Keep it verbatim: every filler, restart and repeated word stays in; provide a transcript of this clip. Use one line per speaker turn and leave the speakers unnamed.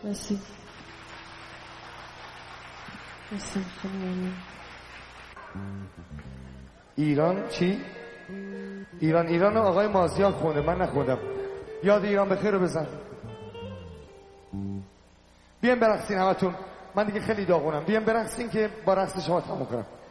مرسی مرسی خیلی ممنون.
ایران چی؟ ایران ایران آقای مازیار خونده، من نخوندم. یاد ایران بخیر رو بزن. بیاین برقصین همتون، من دیگه خیلی داغونم. بیاین برقصین که با رقص شما تموم کنم.